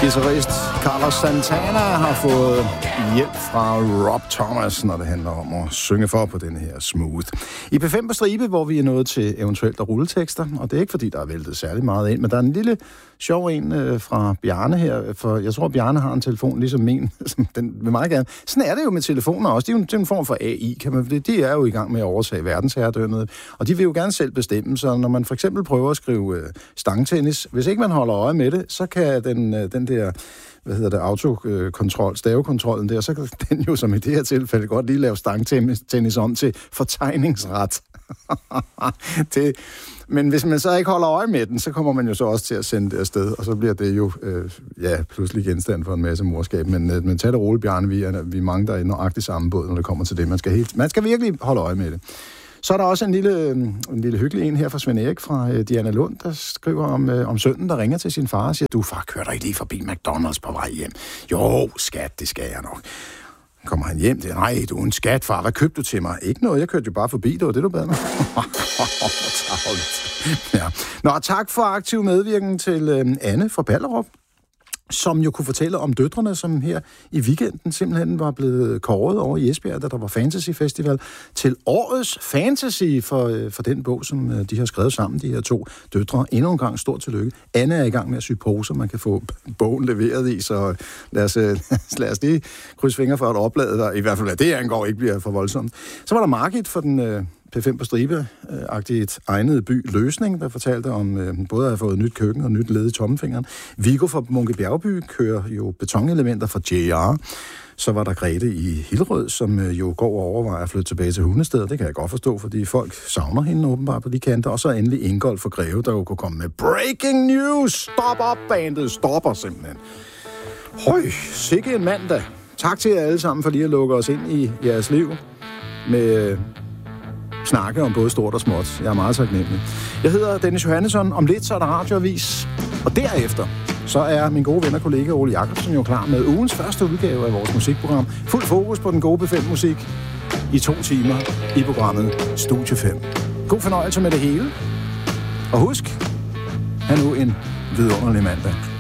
Guitarist Carlos Santana har fået hjælp fra Rob Thomas, når det handler om at synge for på den her Smooth. I P5 på stribe, hvor vi er nået til eventuelt at rulletekster, og det er ikke fordi, der er væltet særlig meget ind, men der er en lille sjov en fra Bjarne her, for jeg tror, Bjarne har en telefon ligesom min, som den vil meget gerne. Sådan er det jo med telefoner også. Det er jo en form for AI, kan man, de er jo i gang med at overtage verdensherredømmet, og de vil jo gerne selv bestemme, så når man for eksempel prøver at skrive stangtennis, hvis ikke man holder øje med det, så kan den der autokontrol, stavekontrollen der, så kan den jo som i det her tilfælde godt lige lave stangtennis om til fortegningsret. Men hvis man så ikke holder øje med den, så kommer man jo så også til at sende det afsted, og så bliver det jo pludselig genstand for en masse morskab. Men tag det roligt, Bjarne, vi er mange, der er i nøjagtigt samme båd, når det kommer til det. Man skal virkelig holde øje med det. Så er der også en lille hyggelig en her fra Svend Erik fra Diana Lund, der skriver om sønnen, der ringer til sin far og siger, du far, kører dig ikke lige forbi McDonald's på vej hjem? Jo, skat, det skal jeg nok. Kommer han hjem? Nej, du er en skat, far. Hvad købte du til mig? Ikke noget, jeg kørte jo bare forbi. Det var det, du bad mig. Ja. Nå, tak for aktiv medvirken til Anne fra Ballerup, som jo kunne fortælle om døtrene, som her i weekenden simpelthen var blevet kåret over i Esbjerg, da der var Fantasy Festival, til årets fantasy for den bog, som de har skrevet sammen, de her to døtre. Endnu en gang stort tillykke. Anne er i gang med at sy poser, man kan få bogen leveret i, så lad os lige krydse fingre for et oplade, der i hvert fald, hvad det angår, ikke bliver for voldsomt. Så var der Margit for den P5 på stribe-agtigt egnede by Løsning, der fortalte om både at have fået nyt køkken og nyt led i tommelfingeren. Viggo fra Munke Bjergby kører jo betonelementer fra JR. Så var der Grete i Hillerød, som jo går og overvejer at flytte tilbage til Hundested. Det kan jeg godt forstå, fordi folk savner hende åbenbart på de kanter. Og så endelig Ingolf fra Greve, der jo kunne komme med breaking news. Stop up, bandet stopper simpelthen. Høj, sikke en mandag. Tak til jer alle sammen for lige at lukke os ind i jeres liv med snakke om både stort og småt. Jeg er meget taknemmelig. Jeg hedder Dennis Johannesson. Om lidt så er der radioavis. Og derefter så er min gode ven og kollega Ole Jacobsen jo klar med ugens første udgave af vores musikprogram. Fuld fokus på den gode P5-musik i 2 timer i programmet Studie 5. God fornøjelse med det hele. Og husk, ha' nu en vidunderlig mandag.